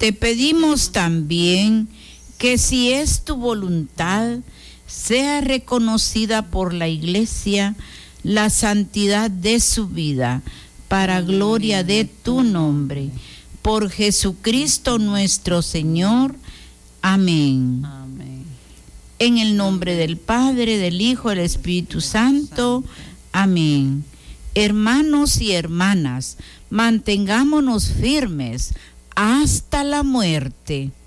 Te pedimos también que si es tu voluntad, sea reconocida por la Iglesia la santidad de su vida, para gloria de tu nombre. Por Jesucristo nuestro Señor. Amén. Amén. En el nombre del Padre, del Hijo, del Espíritu Santo. Amén. Hermanos y hermanas, mantengámonos firmes hasta la muerte.